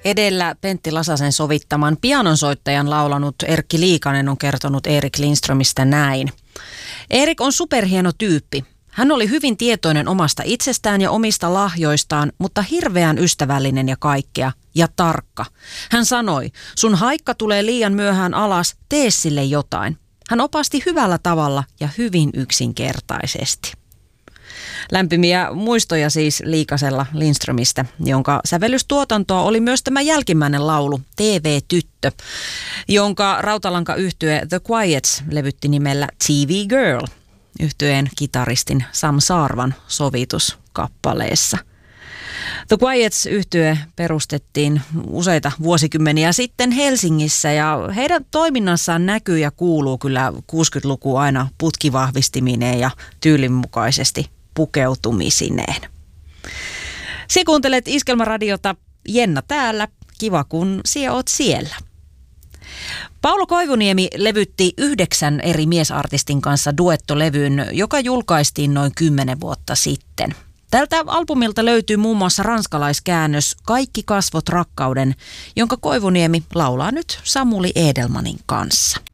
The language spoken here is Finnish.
Edellä Pentti Lasasen sovittaman pianonsoittajan laulanut Erkki Liikanen on kertonut Erik Lindströmistä näin. Erik on superhieno tyyppi. Hän oli hyvin tietoinen omasta itsestään ja omista lahjoistaan, mutta hirveän ystävällinen ja kaikkea. Ja tarkka. Hän sanoi, sun haikka tulee liian myöhään alas, tee sille jotain. Hän opasti hyvällä tavalla ja hyvin yksinkertaisesti. Lämpimiä muistoja siis Liikasella Lindströmistä, jonka sävellystuotantoa oli myös tämä jälkimmäinen laulu, TV-tyttö, jonka rautalanka-yhtye The Quiets levytti nimellä TV Girl, yhtyeen kitaristin Sam Saarvan sovituskappaleessa. The Quiets-yhtye perustettiin useita vuosikymmeniä sitten Helsingissä ja heidän toiminnassaan näkyy ja kuuluu kyllä 60-luku aina putkivahvistimineen ja tyylin pukeutumisineen. Sinä kuuntelet Iskelmäradiota, Jenna täällä, kiva kun sinä oot siellä. Paulo Koivuniemi levytti 9 eri miesartistin kanssa duettolevyn, joka julkaistiin noin 10 vuotta sitten. Tältä albumilta löytyy muun muassa ranskalaiskäännös Kaikki kasvot rakkauden, jonka Koivuniemi laulaa nyt Samuli Edelmanin kanssa.